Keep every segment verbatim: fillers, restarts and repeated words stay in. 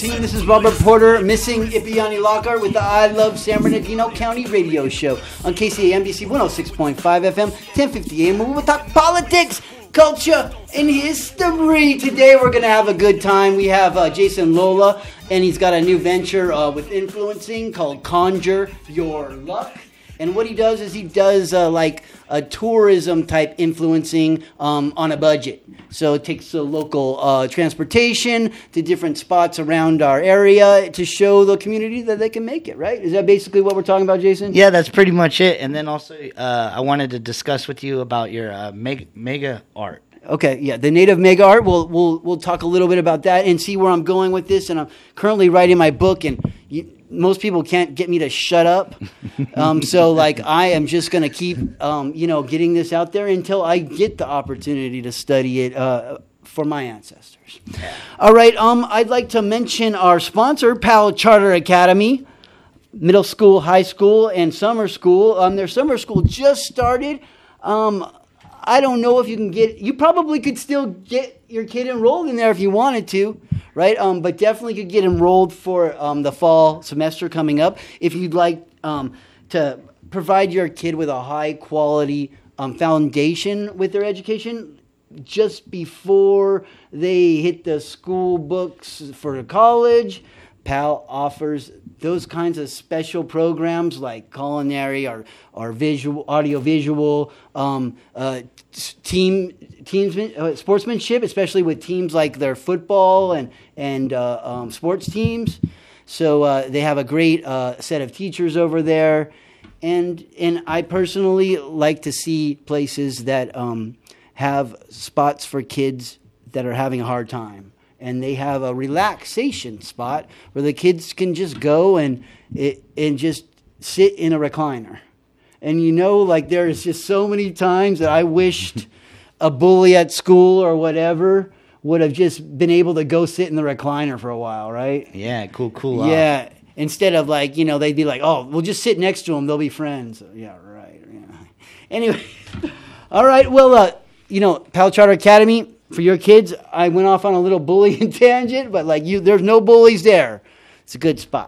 team. This is Robert Porter, missing Ipiani Lockhart with the I Love San Bernardino County radio show on K C A M B C one oh six point five F M, ten fifty A M. We'll talk politics, culture, and history. Today we're going to have a good time. We have uh, Jason Lola, and he's got a new venture uh, with influencing called Conjure Your Luck. And what he does is he does uh, like a tourism type influencing um, on a budget. So it takes the local uh, transportation to different spots around our area to show the community that they can make it, right? Is that basically what we're talking about, Jason? Yeah, that's pretty much it. And then also uh, I wanted to discuss with you about your uh, mega, mega art. Okay, yeah, the native mega art. We'll we'll we'll talk a little bit about that and see where I'm going with this. And I'm currently writing my book, and you, most people can't get me to shut up. Um, so like I am just going to keep um, you know getting this out there until I get the opportunity to study it uh, for my ancestors. All right, um, I'd like to mention our sponsor, Powell Charter Academy, middle school, high school, and summer school. Um, their summer school just started. Um, I don't know if you can get, you probably could still get your kid enrolled in there if you wanted to, right? Um, but definitely could get enrolled for um, the fall semester coming up if you'd like um, to provide your kid with a high quality um, foundation with their education just before they hit the school books for college. Pal offers those kinds of special programs like culinary or or visual, audio visual, um, uh, team teams uh, sportsmanship, especially with teams like their football and and uh, um, sports teams. So uh, they have a great uh, set of teachers over there, and and I personally like to see places that um, have spots for kids that are having a hard time. And they have a relaxation spot where the kids can just go and and just sit in a recliner. And you know, like there's just so many times that I wished a bully at school or whatever would have just been able to go sit in the recliner for a while, right? Yeah, cool, cool. Yeah, off. Instead of like, you know, they'd be like, oh, we'll just sit next to them. They'll be friends. Yeah, right. Yeah. Anyway, all right. Well, uh, you know, Powell Charter Academy. For your kids, I went off on a little bullying tangent, but like you, there's no bullies there. It's a good spot.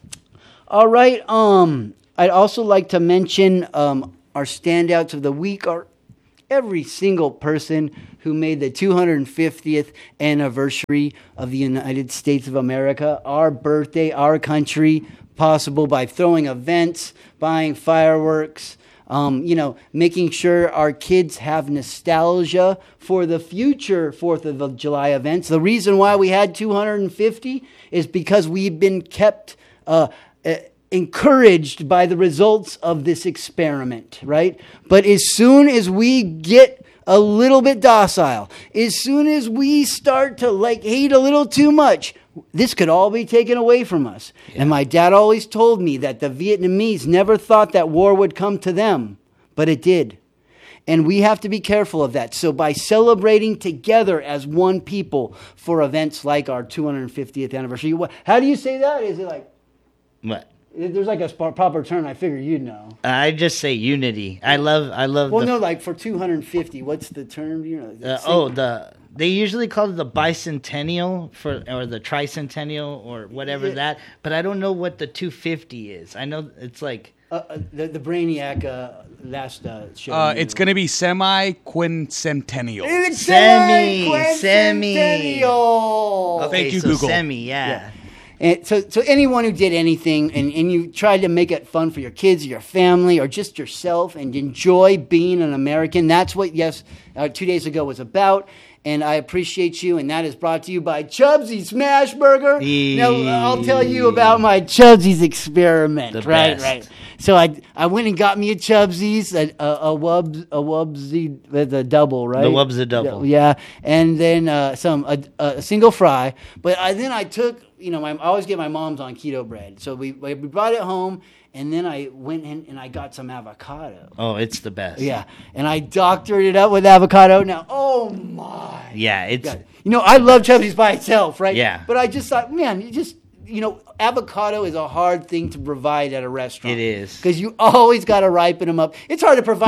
All right. Um, I'd also like to mention um, our standouts of the week are every single person who made the two hundred fiftieth anniversary of the United States of America, our birthday, our country, possible by throwing events, buying fireworks, Um, you know, making sure our kids have nostalgia for the future fourth of July events. The reason why we had two hundred fifty is because we've been kept uh, uh, encouraged by the results of this experiment, right? But as soon as we get a little bit docile, as soon as we start to like hate a little too much, this could all be taken away from us. Yeah. And my dad always told me that the Vietnamese never thought that war would come to them, but it did. And we have to be careful of that. So by celebrating together as one people for events like our two hundred fiftieth anniversary, how do you say that? Is it like... What? There's like a proper term. I figure you'd know. I just say unity. I love, I love. Well, the, no, like for two hundred fifty, what's the term? You know. Uh, oh, the they usually call it the bicentennial for or the tricentennial or whatever yeah. that. But I don't know what the two fifty is. I know it's like uh, uh, the the Brainiac uh, last uh, show. Uh, it's gonna be semi quincentennial. It's semi semi. Okay, Thank you, so Google. Semi, yeah. yeah. And so, so anyone who did anything and, and you tried to make it fun for your kids or your family or just yourself and enjoy being an American, that's what, yes, uh, two days ago was about. And I appreciate you. And that is brought to you by Chubsy Smash Burger. E- Now, I'll tell you about my Chubsy's experiment. The right, best. right. So I I went and got me a Chubsy's, a, a, a Wubs, a Wubsy, the double, right? The Wubs the double. Yeah. And then uh, some, a, a single fry. But I, then I took... You know, my, I always get my mom's on keto bread. So we we brought it home, and then I went in and I got some avocado. Oh, it's the best. Yeah, and I doctored it up with avocado. Now, oh my. Yeah, it's... God. You know, I love Chubsy's by itself, right? Yeah. But I just thought, man, you just, you know, avocado is a hard thing to provide at a restaurant. It is. Because you always got to ripen them up. It's hard to provide it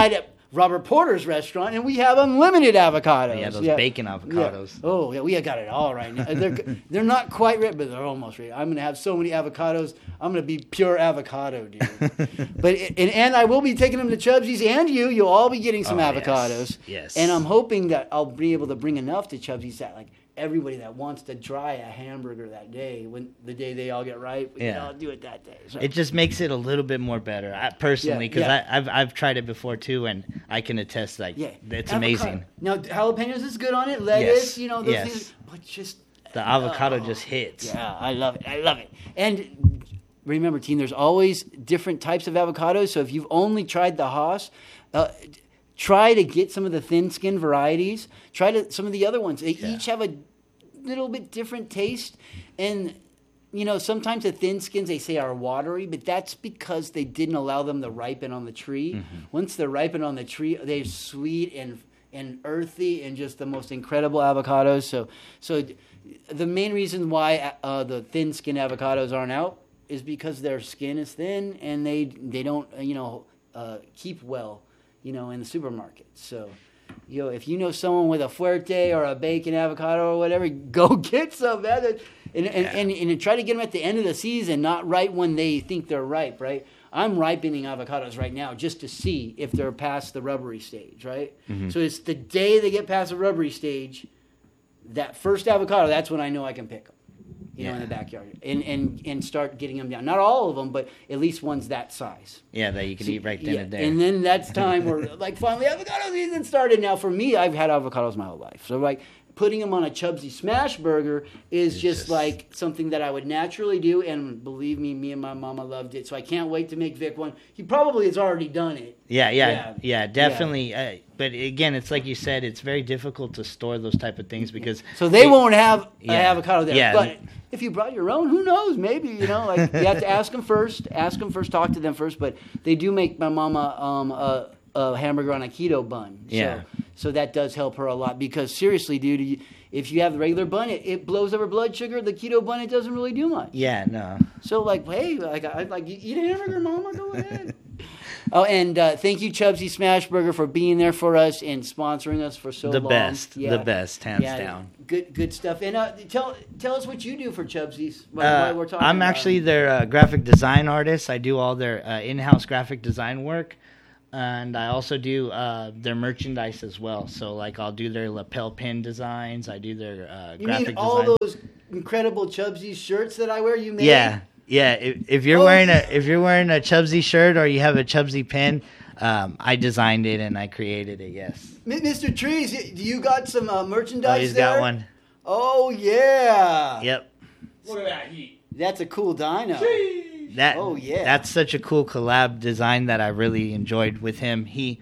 Robert Porter's restaurant, and we have unlimited avocados. Yeah, those bacon avocados. Yeah. Oh, yeah, we got it all right now. They're, they're not quite ready, but they're almost ready. I'm going to have so many avocados. I'm going to be pure avocado, dude. but and, and I will be taking them to Chubsy's and you. You'll all be getting some Oh, avocados. yes. Yes. And I'm hoping that I'll be able to bring enough to Chubsy's that, like, everybody that wants to try a hamburger that day, when the day they all get ripe, we Yeah. can all do it that day. So, It just makes it a little bit more better, I, personally, Yeah, because yeah. I've I've tried it before too, and I can attest. Like, yeah, it's Avocado. amazing. Now, jalapenos is good on it. Lettuce, Yes, you know, those yes. things. But just The avocado oh, just hits. Yeah, I love it. I love it. And remember, team, there's always different types of avocados. So if you've only tried the Haas, uh, try to get some of the thin skin varieties. Try to some of the other ones. They Yeah. each have a little bit different taste. And, you know, sometimes the thin skins, they say, are watery, but that's because they didn't allow them to ripen on the tree. Mm-hmm. Once they're ripened on the tree, they're sweet and and earthy and just the most incredible avocados. So, so the main reason why uh, the thin skin avocados aren't out is because their skin is thin and they they don't uh, you know uh, keep well, you know, in the supermarket. So, you know, if you know someone with a Fuerte or a bacon avocado or whatever, go get some, man. And, and, Yeah. and, and, and try to get them at the end of the season, not right when they think they're ripe, right? I'm ripening avocados right now just to see if they're past the rubbery stage, right? Mm-hmm. So it's the day they get past the rubbery stage, that first avocado, that's when I know I can pick them, you know, in the Yeah. backyard. And, and, and start getting them down. Not all of them, but at least one's that size. Yeah, that you can eat right then Yeah, and there. and then that's time where, like, finally avocado season started. Now, for me, I've had avocados my whole life. So, like, putting them on a Chubsy smash burger is It's just, just- like something that I would naturally do. And believe me, me and my mama loved it. So I can't wait to make Vic one. He probably has already done it. Yeah, yeah, Yeah. yeah, definitely. Uh, but again, it's like you said, it's very difficult to store those type of things because So they won't have Yeah. an avocado there. Yeah. But if you brought your own, who knows? Maybe, you know, like you have to ask them first. Ask them first, talk to them first. But they do make my mama um, a, a hamburger on a keto bun. Yeah. So, so that does help her a lot because seriously, dude, you, if you have the regular bun, it, it blows up her blood sugar. The keto bun, it doesn't really do much. Yeah, no. So like, hey, like, I like you eat a hamburger, mama, go ahead. Oh, and uh, thank you, Chubsy Smashburger, for being there for us and sponsoring us for so The long. best, Yeah. the best, hands Yeah, down. Good, good stuff. And uh, tell tell us what you do for Chubsy's. While, Uh, while we're talking I'm about actually them. their uh, graphic design artist. I do all their uh, in-house graphic design work, and I also do uh, their merchandise as well. So, like, I'll do their lapel pin designs. I do their uh, You graphic mean all design. those incredible Chubsy's shirts that I wear? You made? Yeah, yeah. If, if you're Oh, wearing yeah. a if you're wearing a Chubsy shirt or you have a Chubsy pin, um, I designed it and I created it. Yes. M- Mister Trees, y- you got some uh, merchandise Oh, he's there? got one. Oh yeah. Yep. Look at that heat. That's a cool dino. That Oh, yeah. that's such a cool collab design that I really enjoyed with him. He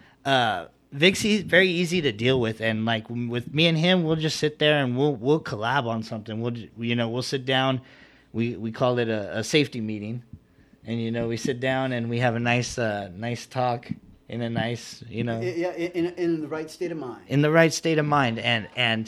uh Vic's he's very easy to deal with, and like with me and him, we'll just sit there and we'll we'll collab on something. We'll ju- you know we'll sit down. We we call it a, a safety meeting, and you know we sit down and we have a nice uh, nice talk in a nice you know Yeah, in, in the right state of mind. in the right state of mind, and and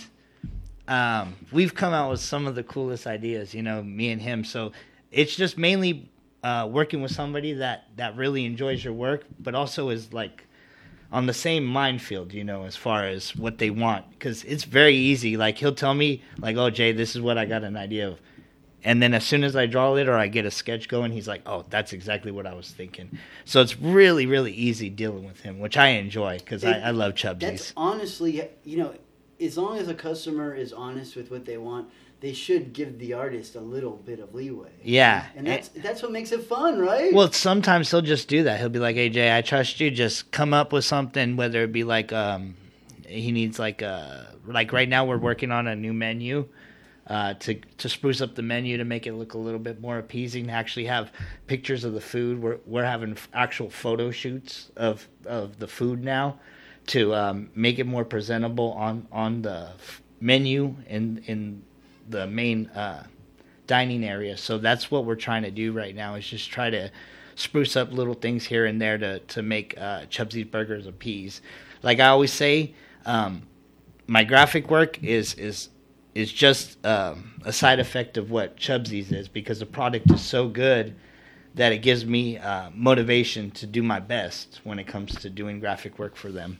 um, we've come out with some of the coolest ideas, you know, me and him. So it's just mainly uh, working with somebody that that really enjoys your work, but also is like on the same minefield, you know, as far as what they want, because it's very easy. Like he'll tell me, like, "Oh, Jay, this is what I got an idea of." And then as soon as I draw it or I get a sketch going, he's like, "Oh, that's exactly what I was thinking." So it's really, really easy dealing with him, which I enjoy because I, I love Chubsies. That's honestly, you know, as long as a customer is honest with what they want, they should give the artist a little bit of leeway. Yeah. And that's that's what makes it fun, right? Well, sometimes he'll just do that. He'll be like, "Hey, Jay, I trust you. Just come up with something, whether it be like um, he needs like a, like right now we're working on a new menu uh, to to spruce up the menu to make it look a little bit more appeasing. To actually have pictures of the food. We're we're having f- actual photo shoots of of the food now to um, make it more presentable on on the f- menu in in the main uh, dining area. So that's what we're trying to do right now, is just try to spruce up little things here and there to to make uh, Chubsy's Burgers appease. Like I always say, um, my graphic work is is is just um, a side effect of what Chubsy's is, because the product is so good that it gives me uh, motivation to do my best when it comes to doing graphic work for them.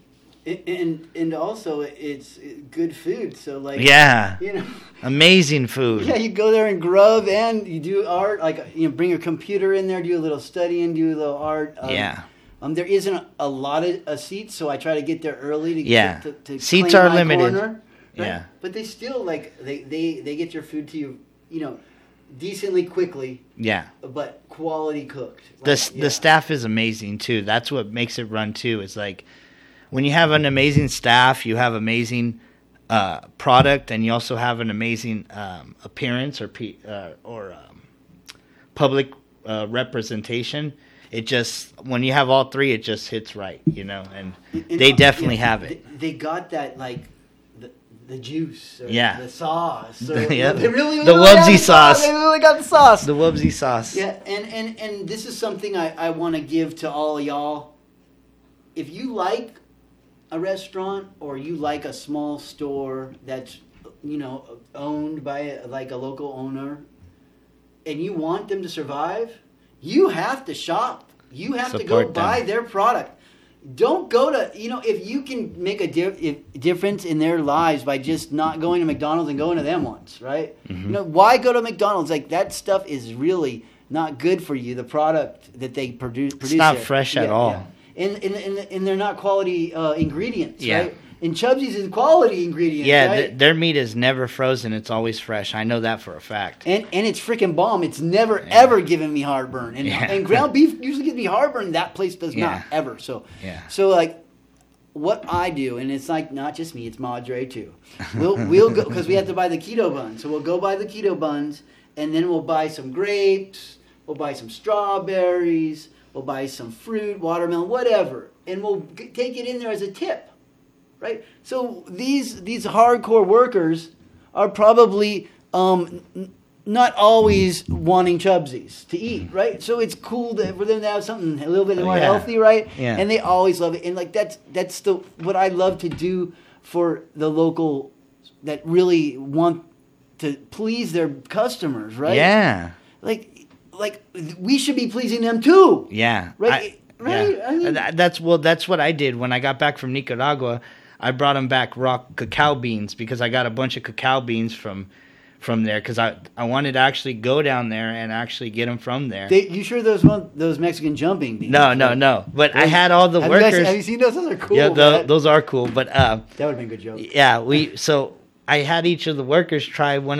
And and also it's good food. So like Yeah. you know, Amazing food. yeah, you go there and grub and you do art. Like you know, bring your computer in there, do a little studying, do a little art. Um, Yeah. Um, there isn't a, a lot of uh, seats, so I try to get there early to Yeah. to, to Seats claim are my limited. corner, right? Yeah. But they still like they, they they get your food to you, you know, decently quickly, Yeah. but quality cooked. The Like, s yeah. the staff is amazing too. That's what makes it run too. Is like when you have an amazing staff, you have amazing uh, product, and you also have an amazing um, appearance or pe- uh, or um, public uh, representation. It just when you have all three, it just hits right, you know. And And, they uh, definitely yeah, have it. They, they got that like the, the juice, or Yeah. the sauce, or, Yeah. they really, The really got Wubsy sauce. They really got the sauce. The Wubsy sauce. Yeah, and, and, and this is something I, I want to give to all of y'all. If you like a restaurant or you like a small store that's, you know, owned by a, like a local owner, and you want them to survive, you have to shop. You have to go Support them. buy their product. Don't go to, you know, if you can make a di- if, difference in their lives by just not going to McDonald's and going to them once, right? Mm-hmm. You know, why go to McDonald's? Like, that stuff is really not good for you, the product that they produce. produce not there. fresh at all. And, and, and, and they're not quality uh, ingredients, Yeah. right? And Chubsy's is quality ingredients, Yeah, right? th- their meat is never frozen. It's always fresh. I know that for a fact. And and it's freaking bomb. It's never ever given me heartburn. And Yeah. and ground beef usually gives me heartburn. That place does Yeah. not ever. So Yeah. so like what I do, and it's like not just me, it's Madre too. We'll we'll go because we have to buy the keto buns. So we'll go buy the keto buns, and then we'll buy some grapes. We'll buy some strawberries. We'll buy some fruit, watermelon, whatever, and we'll g- take it in there as a tip. Right, so these these hardcore workers are probably um, n- not always wanting Chubsies to eat, right? So it's cool to, for them to have something a little bit more Yeah. healthy, right? Yeah. And they always love it, and like that's that's the what I love to do for the local that really want to please their customers, right? Yeah. like like we should be pleasing them too. Yeah. Right? I- Right? yeah. I mean- Th- that's well. That's what I did when I got back from Nicaragua. I brought them back raw cacao beans because I got a bunch of cacao beans from from there because I I wanted to actually go down there and actually get them from there. They, you sure those one those Mexican jumping beans? no, no, no. But I had all the have You guys, workers. have you seen those? Those are cool. yeah, tho- man. those are cool. But uh, That would have been a good joke. yeah, we so I had each of the workers try one